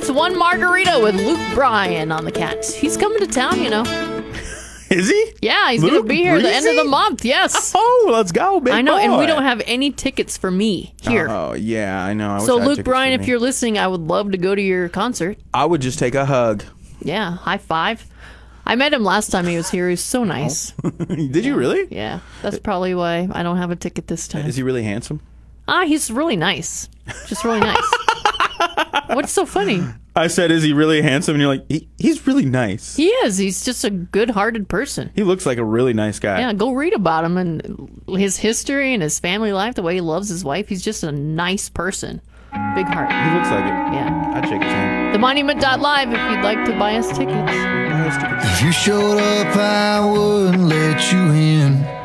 It's One Margarita with Luke Bryan on the Cats. He's coming to town, you know. Is he? Yeah, he's going to be here at the end of the month. Yes. Oh, let's go, big I know, boy. and we don't have any tickets for me here. Oh, yeah, I know. I wish So, I had Luke tickets Bryan, for if me. you're listening, I would love to go to your concert. I would just take a hug. Yeah, high five. I met him last time he was here. He was so nice. Did you really? Yeah, that's probably why I don't have a ticket this time. Is he really handsome? He's really nice. Just really nice. What's so funny? I said, is he really handsome? And you're like, he's really nice. He is. He's just a good-hearted person. He looks like a really nice guy. Yeah, go read about him and his history and his family life, the way he loves his wife. He's just a nice person. Big heart. He looks like it. Yeah. I'd shake his hand. TheMonument.live if you'd like to buy us tickets. Buy us tickets. If you showed up, I wouldn't let you in.